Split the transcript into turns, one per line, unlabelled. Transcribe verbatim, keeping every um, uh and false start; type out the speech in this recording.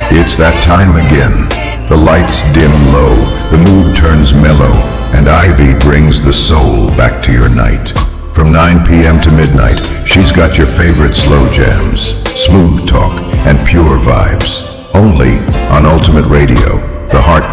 It's that time again. The lights dim low, the mood turns mellow, and Ivy brings the soul back to your night. From nine p m to midnight, she's got your favorite slow jams, smooth talk, and pure vibes. Only on Ultimate Radio, the heart